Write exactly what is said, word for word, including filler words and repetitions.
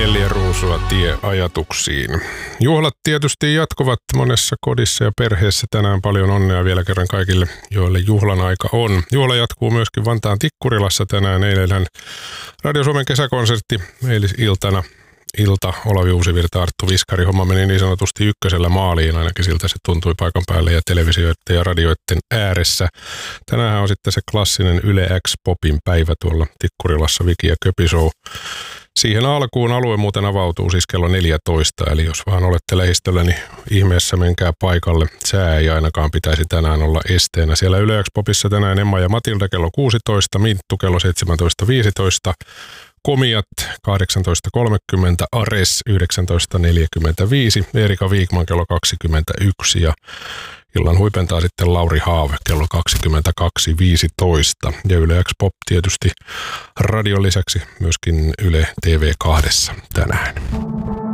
Neljä ruusua tie ajatuksiin. Juhlat tietysti jatkuvat monessa kodissa ja perheessä. Tänään paljon onnea vielä kerran kaikille, joille juhlan aika on. Juhla jatkuu myöskin Vantaan Tikkurilassa tänään. Eilenhän Radio Suomen kesäkonsertti eilisiltana. Ilta, Olavi Uusivirta, Arttu Viskari. Homma meni niin sanotusti ykkösellä maaliin, ainakin siltä se tuntui paikan päälle ja televisioiden ja radioiden ääressä. Tänään on sitten se klassinen Yle X-popin päivä tuolla Tikkurilassa, Viki ja Köpi Show. Siihen alkuun alue muuten avautuu siis kello neljätoista, eli jos vaan olette lähistöllä, niin ihmeessä menkää paikalle. Sää ei ainakaan pitäisi tänään olla esteenä. Siellä Yle X-popissa tänään Emma ja Matilda kello kuusitoista, Minttu kello seitsemäntoista viisitoista, Komiat kahdeksantoista kolmekymmentä, Ares yhdeksäntoista neljäkymmentäviisi, Erika Viikman kello kaksikymmentäyksi ja illan huipentaa sitten Lauri Haave kello kaksikymmentäkaksi viisitoista. Ja Yle X Pop tietysti radion lisäksi myöskin Yle T V kaksi tänään.